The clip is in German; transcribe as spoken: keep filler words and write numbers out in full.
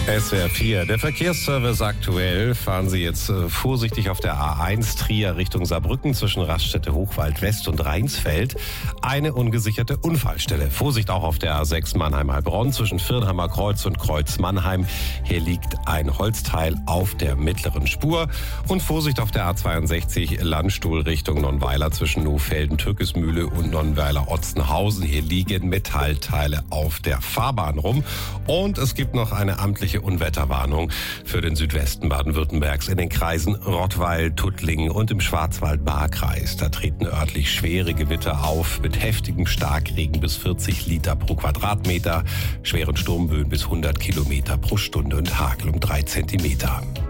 S W R vier, der Verkehrsservice aktuell. Fahren Sie jetzt äh, vorsichtig auf der A eins Trier Richtung Saarbrücken zwischen Raststätte Hochwald West und Rheinsfeld. Eine ungesicherte Unfallstelle. Vorsicht auch auf der A sechs Mannheim-Heilbronn zwischen Viernheimer Kreuz und Kreuz Mannheim. Hier liegt ein Holzteil auf der mittleren Spur. Und Vorsicht auf der A zweiundsechzig Landstuhl Richtung Nonnweiler zwischen Nohfelden, Türkesmühle und Nonnweiler-Otzenhausen. Hier liegen Metallteile auf der Fahrbahn rum. Und es gibt noch eine amtliche Unwetterwarnung für den Südwesten Baden-Württembergs in den Kreisen Rottweil, Tuttlingen und im Schwarzwald-Baar-Kreis. Da treten örtlich schwere Gewitter auf mit heftigem Starkregen bis vierzig Liter pro Quadratmeter, schweren Sturmböen bis hundert Kilometer pro Stunde und Hagel um drei Zentimeter.